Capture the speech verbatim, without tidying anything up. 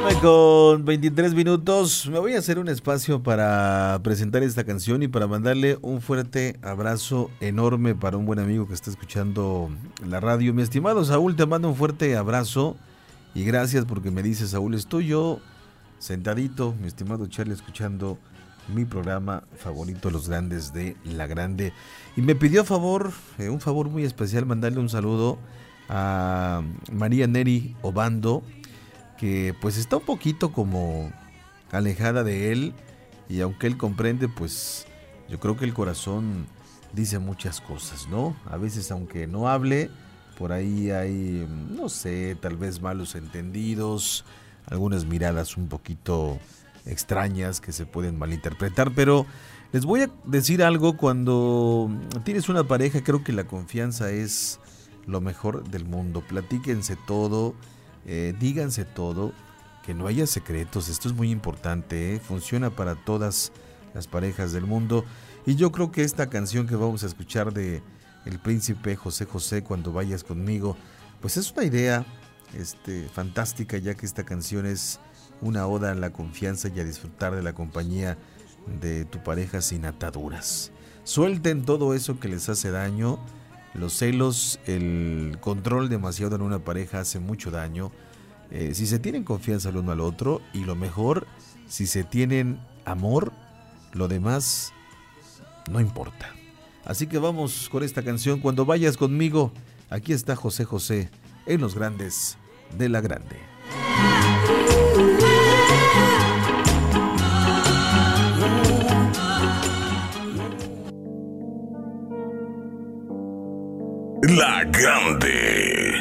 nueve con veintitrés minutos. Me voy a hacer un espacio para presentar esta canción y para mandarle un fuerte abrazo enorme para un buen amigo que está escuchando la radio. Mi estimado Saúl, te mando un fuerte abrazo y gracias porque me dice, Saúl, estoy yo sentadito, mi estimado Charlie, escuchando mi programa favorito, Los Grandes de La Grande. Y me pidió favor, eh, un favor muy especial, mandarle un saludo a María Neri Obando, que pues está un poquito como alejada de él, y aunque él comprende, pues yo creo que el corazón dice muchas cosas, ¿no? A veces aunque no hable, por ahí hay, no sé, tal vez malos entendidos, algunas miradas un poquito extrañas que se pueden malinterpretar, pero les voy a decir algo: cuando tienes una pareja, creo que la confianza es lo mejor del mundo. Platíquense todo, eh, díganse todo, que no haya secretos. Esto es muy importante, ¿eh? Funciona para todas las parejas del mundo. Y yo creo que esta canción que vamos a escuchar de El Príncipe José José, Cuando Vayas Conmigo, pues es una idea este, fantástica, ya que esta canción es una oda a la confianza y a disfrutar de la compañía de tu pareja sin ataduras. Suelten todo eso que les hace daño. Los celos, el control demasiado en una pareja hace mucho daño. Eh, si se tienen confianza el uno al otro, y lo mejor, si se tienen amor, lo demás no importa. Así que vamos con esta canción, Cuando Vayas Conmigo. Aquí está José José en Los Grandes de La Grande. La Grande.